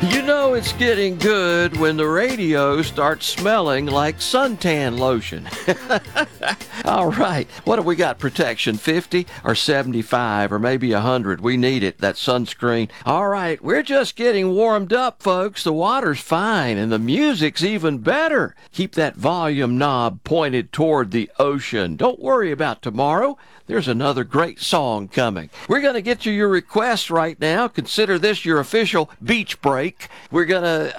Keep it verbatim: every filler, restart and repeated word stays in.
You know it's getting good when the radio starts smelling like suntan lotion. All right, what have we got? Protection fifty or seventy-five or maybe one hundred? We need it, that sunscreen. All right, we're just getting warmed up, folks. The water's fine and the music's even better. Keep that volume knob pointed toward the ocean. Don't worry about tomorrow. There's another great song coming. We're going to get you your requests right now. Consider this your official beach break. We're going to